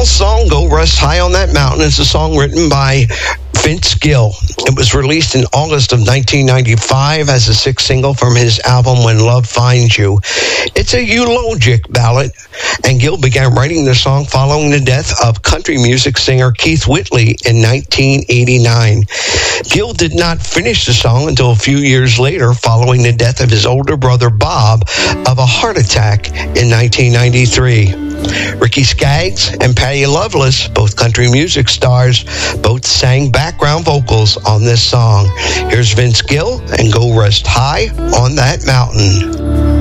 final song, Go Rest High on That Mountain, is a song written by Vince Gill. It was released in August of 1995 as a sixth single from his album When Love Finds You. It's a eulogic ballad, and Gill began writing the song following the death of country music singer Keith Whitley in 1989. Gill did not finish the song until a few years later, following the death of his older brother Bob of a heart attack in 1993. Ricky Skaggs and Patty Loveless, both country music stars, both sang background vocals on this song. Here's Vince Gill and Go Rest High on That Mountain.